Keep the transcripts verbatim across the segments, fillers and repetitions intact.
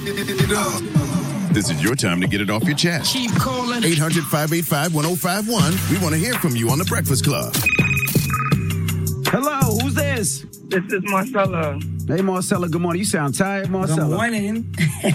This is your time to get it off your chest. Keep calling. eight hundred, five eight five, one oh five one. We want to hear from you on The Breakfast Club. Hello, who's this? This is Marcella. Hey, Marcella, good morning. You sound tired, Marcella. Good morning.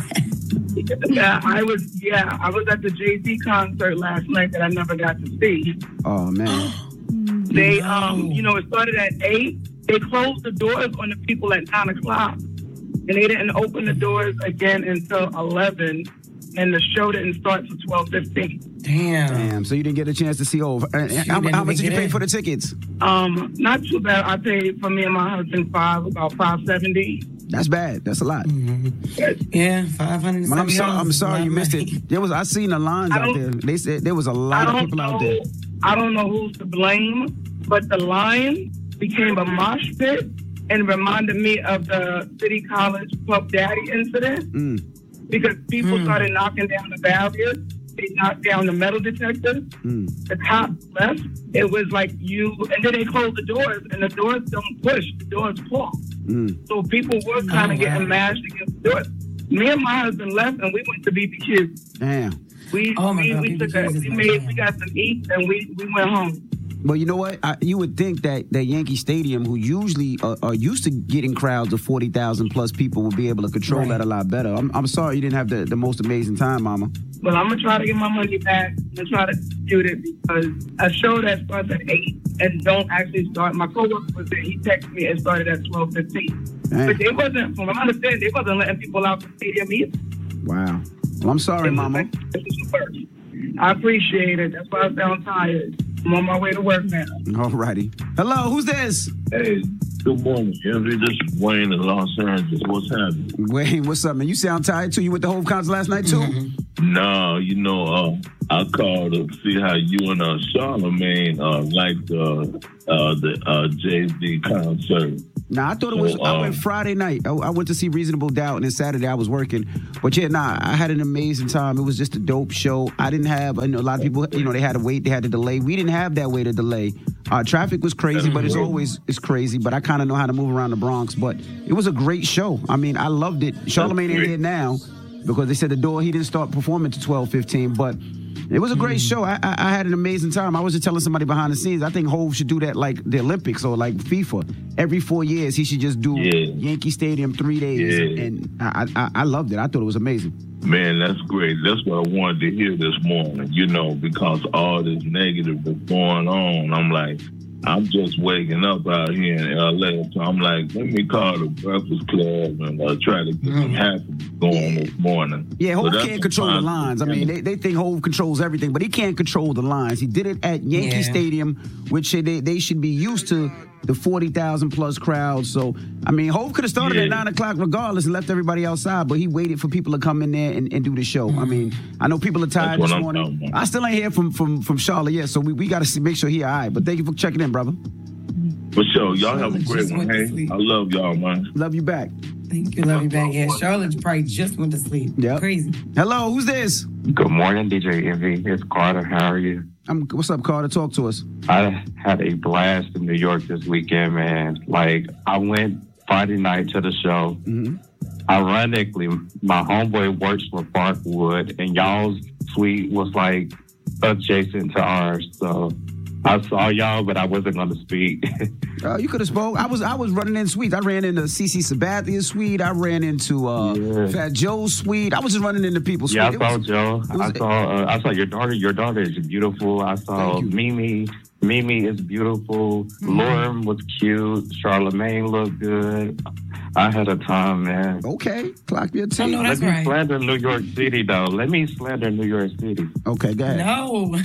Yeah, I was. Yeah, I was at the Jay-Z concert last night that I never got to see. Oh man. They, um, you know, it started at eight. They closed the doors on the people at nine o'clock, and they didn't open the doors again until eleven. And the show didn't start till twelve fifteen. Damn. Damn. So you didn't get a chance to see over. Uh, how, how much did you pay in for the tickets? Um, not too bad. I paid for me and my husband five, about five seventy. That's bad. That's a lot. Mm-hmm. Yeah, five hundred. I'm sorry. I'm sorry you missed it. There was. I seen the lines out there. They said there was a lot of people know, out there. I don't know who's to blame, but the line became a mosh pit and reminded me of the City College Puff Daddy incident. Mm. Because people mm. started knocking down the barriers. They knocked down the metal detectors. Mm. The cops left. It was like you, and then they closed the doors, and the doors don't push. The doors pull. Mm. So people were kind of oh, getting wow. mashed against the doors. Me and my husband left, and we went to B B Q. Damn. We oh my we, God, we took a, we made we got some eat, and we, we went home. Well, you know what? I, you would think that, that Yankee Stadium, who usually are, are used to getting crowds of forty thousand plus people, would be able to control right. that a lot better. I'm, I'm sorry you didn't have the, the most amazing time, Mama. Well, I'm going to try to get my money back and try to dispute it because a show that starts at eight and don't actually start. My coworker was there. He texted me and started at twelve fifteen. But they wasn't, from what I understand, they wasn't letting people out the stadium either. Wow. Well, I'm sorry, Mama. Like, this is the first. I appreciate it. That's why I sound tired. I'm on my way to work now. All righty. Hello, who's this? Hey, good morning, Henry. This is Wayne in Los Angeles. What's happening? Wayne, what's up, man? You sound tired, too? You went to Hove concert last night, too? Mm-hmm. No, you know, uh, I called to see how you and uh, Charlamagne uh, liked uh, uh, the uh, Jay-Z concert. Nah, I thought it was, so, I um, went Friday night. I, I went to see Reasonable Doubt, and then Saturday I was working. But yeah, nah, I had an amazing time. It was just a dope show. I didn't have, I know a lot of people, you know, they had to wait, they had to delay. We didn't have that way to delay. Uh, traffic was crazy, but it's always it's crazy. But I kind of know how to move around the Bronx. But it was a great show. I mean, I loved it. Charlamagne ain't here now because they said the door, he didn't start performing to twelve fifteen, but it was a great show. I, I, I had an amazing time. I was just telling somebody behind the scenes, I think Hove should do that like the Olympics or like FIFA. Every four years, he should just do yeah. Yankee Stadium three days. Yeah. And I, I, I loved it. I thought it was amazing. Man, that's great. That's what I wanted to hear this morning, you know, because all this negative is going on. I'm like, I'm just waking up out here in L A, so I'm like, let me call the Breakfast Club and uh, try to get some happiness going this morning. Yeah, Hove so can't control the lines. I mean, they, they think Hove controls everything, but he can't control the lines. He did it at Yankee yeah. Stadium, which they, they should be used to the forty thousand plus crowd. So, I mean, Hove could have started yeah. at nine o'clock regardless and left everybody outside, but he waited for people to come in there and, and do the show. Mm-hmm. I mean, I know people are tired this I'm morning. I still ain't hear from, from, from Charlotte yet, so we, we got to make sure he all right. But thank you for checking in, brother. For sure. Y'all have a great one, hey? I love y'all, man. Love you back. Thank you. Love you back. Yeah, Charlotte probably just went to sleep. Yep. Crazy. Hello, who's this? Good morning, D J Envy. It's Carter. How are you? I'm, what's up, Carter? Talk to us. I had a blast in New York this weekend, man. Like, I went Friday night to the show. Mm-hmm. Ironically, my homeboy works for Parkwood, and y'all's suite was, like, adjacent to ours. So I saw y'all, but I wasn't going to speak. Uh, you could have spoke. I was I was running in suites. I ran into C C Sabathia's suite. I ran into uh, yeah. Fat Joe's suite. I was just running into people's yeah, suite. Yeah, I saw was, Joe. Was, I saw uh, I saw your daughter. Your daughter is beautiful. I saw Mimi. Mimi is beautiful. Mm-hmm. Lauren was cute. Charlamagne looked good. I had a time, man. Okay, clock your team. Oh, no, that's Let me right. slander New York City, though. Let me slander New York City. Okay, go ahead. No.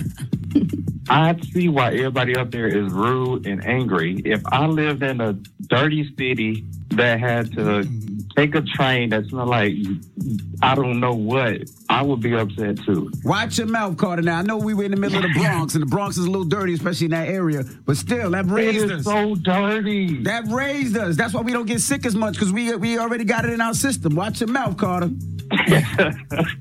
I see why everybody up there is rude and angry. If I lived in a dirty city that had to take a train that smelled like I don't know what, I would be upset too. Watch your mouth, Carter. Now, I know we were in the middle of the Bronx, and the Bronx is a little dirty, especially in that area. But still, that raised it us. is so dirty. That raised us. That's why we don't get sick as much, because we we already got it in our system. Watch your mouth, Carter. Have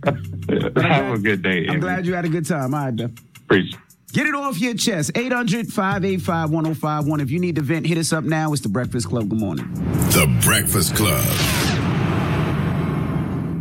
a good day. I'm Amy. glad you had a good time. All right, Beth. Preach. Get it off your chest. eight hundred, five eight five, one oh five one. If you need to vent, hit us up now. It's The Breakfast Club. Good morning. The Breakfast Club.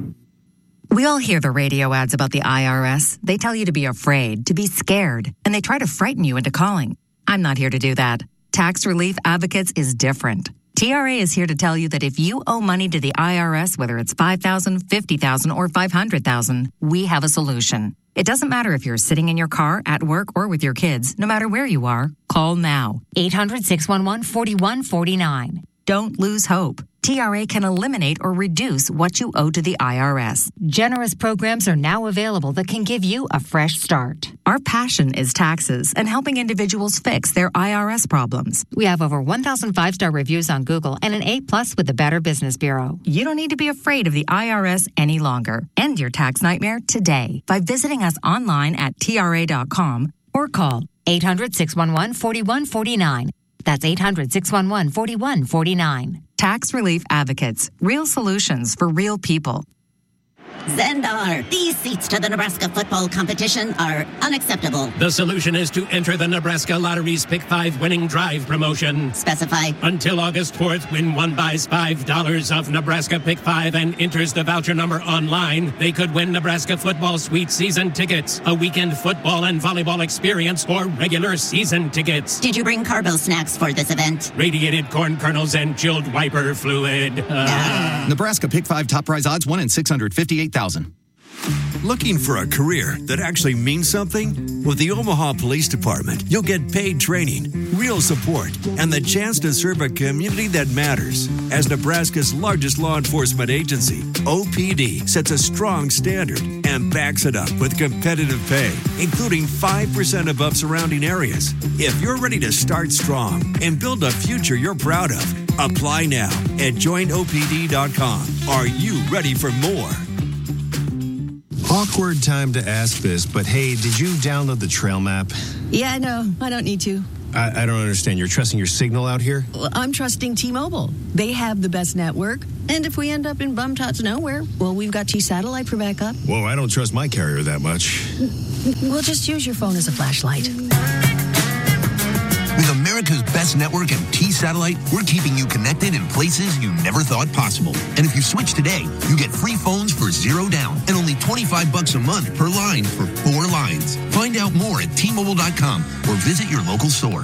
We all hear the radio ads about the I R S. They tell you to be afraid, to be scared, and they try to frighten you into calling. I'm not here to do that. Tax Relief Advocates is different. T R A is here to tell you that if you owe money to the I R S, whether it's five thousand dollars, fifty thousand dollars, or five hundred thousand dollars, we have a solution. It doesn't matter if you're sitting in your car, at work, or with your kids. No matter where you are, call now. eight hundred, six one one, four one four nine. Don't lose hope. T R A can eliminate or reduce what you owe to the I R S. Generous programs are now available that can give you a fresh start. Our passion is taxes and helping individuals fix their I R S problems. We have over one thousand five-star reviews on Google and an A plus with the Better Business Bureau. You don't need to be afraid of the I R S any longer. End your tax nightmare today by visiting us online at T R A dot com or call eight hundred, six one one, four one four nine. That's eight hundred, six one one, four one four nine. Tax Relief Advocates. Real solutions for real people. Zendar, these seats to the Nebraska football competition are unacceptable. The solution is to enter the Nebraska Lottery's Pick five Winning Drive promotion. Specify. Until August fourth, when one buys five dollars of Nebraska Pick five and enters the voucher number online, they could win Nebraska Football Suite season tickets, a weekend football and volleyball experience, or regular season tickets. Did you bring Carbo snacks for this event? Radiated corn kernels and chilled wiper fluid. Uh. Nebraska Pick five top prize odds one in six hundred fifty-eight thousand. Looking for a career that actually means something? With the Omaha Police Department, you'll get paid training, real support, and the chance to serve a community that matters. As Nebraska's largest law enforcement agency, O P D sets a strong standard and backs it up with competitive pay, including five percent above surrounding areas. If you're ready to start strong and build a future you're proud of, apply now at join O P D dot com. Are you ready for more? Awkward time to ask this, but hey, did you download the trail map? Yeah, no, I don't need to. I, I don't understand. You're trusting your signal out here? Well, I'm trusting T-Mobile. They have the best network. And if we end up in bum-tots nowhere, well, we've got T-Satellite for backup. Whoa, I don't trust my carrier that much. We'll just use your phone as a flashlight. With America's best network and T-Satellite, we're keeping you connected in places you never thought possible. And if you switch today, you get free phones for zero down and only twenty-five bucks a month per line for four lines. Find out more at T Mobile dot com or visit your local store.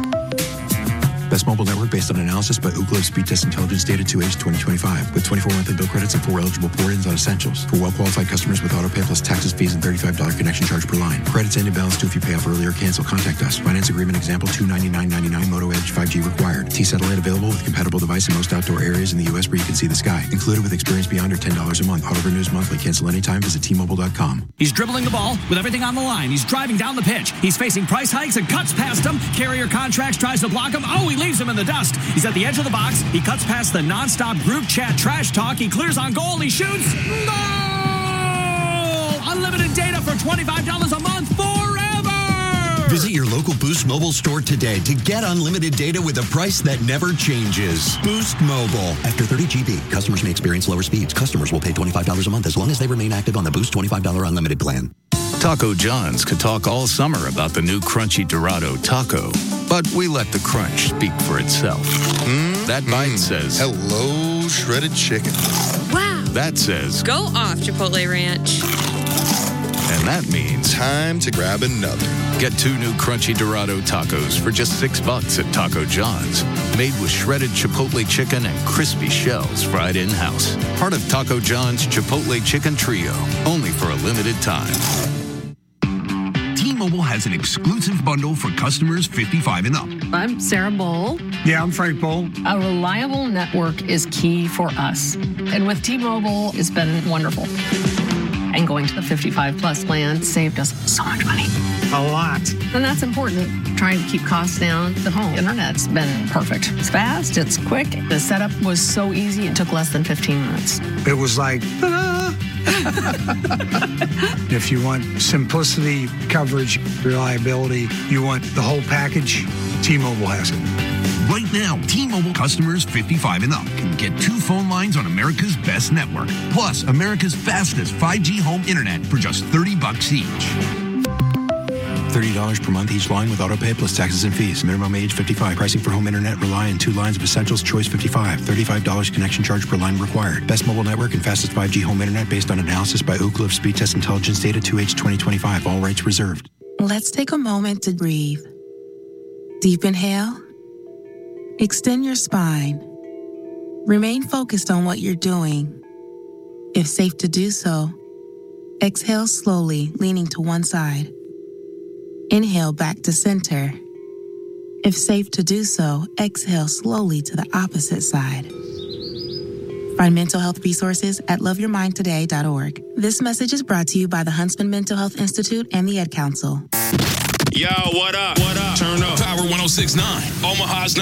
Best mobile network based on analysis by Ookla Speed Test Intelligence data to age twenty twenty-five with twenty-four monthly bill credits and four eligible port-ins on essentials. For well-qualified customers with autopay plus taxes, fees, and thirty-five dollars connection charge per line. Credits end in balance due if you pay off early or cancel. Contact us. Finance agreement example two ninety-nine ninety-nine Moto Edge five G required. T-Satellite available with compatible device in most outdoor areas in the U S where you can see the sky. Included with experience beyond or ten dollars a month. Auto renews monthly. Cancel anytime. Visit T Mobile dot com. He's dribbling the ball with everything on the line. He's driving down the pitch. He's facing price hikes and cuts past him. Carrier Contracts tries to block him. Oh, he leaves him in the dust. He's at the edge of the box. He cuts past the nonstop group chat trash talk. He clears on goal. He shoots. Goal! Unlimited data for twenty-five dollars a month forever. Visit your local Boost Mobile store today to get unlimited data with a price that never changes. Boost Mobile. After thirty G B, customers may experience lower speeds. Customers will pay twenty-five dollars a month as long as they remain active on the Boost twenty-five dollars unlimited plan. Taco John's could talk all summer about the new Crunchy Dorado taco, but we let the crunch speak for itself. Mm, that bite mm. says, hello, shredded chicken. Wow. That says, go off, Chipotle Ranch. And that means, time to grab another. Get two new Crunchy Dorado tacos for just six bucks at Taco John's. Made with shredded Chipotle chicken and crispy shells fried in-house. Part of Taco John's Chipotle Chicken Trio, only for a limited time. T-Mobile has an exclusive bundle for customers fifty-five and up. I'm Sarah Bowl. Yeah, I'm Frank Bowl. A reliable network is key for us. And with T-Mobile, it's been wonderful. And going to the fifty-five plus plan saved us so much money. A lot. And that's important. Trying to keep costs down. The home internet's been perfect. It's fast, it's quick. The setup was so easy, it took less than fifteen minutes. It was like, ah. If you want simplicity, coverage, reliability, you want the whole package, T-Mobile has it. Right now, T-Mobile customers fifty-five and up can get two phone lines on America's best network, plus America's fastest five G home internet for just thirty bucks each. thirty dollars per month each line with auto pay plus taxes and fees. Minimum age fifty-five. Pricing for home internet rely on two lines of Essentials Choice fifty-five. thirty-five dollars connection charge per line required. Best mobile network and fastest five G home internet based on analysis by Ookla of Speed Test Intelligence Data two H twenty twenty-five. All rights reserved. Let's take a moment to breathe. Deep inhale. Extend your spine. Remain focused on what you're doing. If safe to do so, exhale slowly, leaning to one side. Inhale back to center. If safe to do so, exhale slowly to the opposite side. Find mental health resources at love your mind today dot org. This message is brought to you by the Huntsman Mental Health Institute and the Ad Council. Yo, what up? What up? Turn up. Power one oh six point nine. Omaha's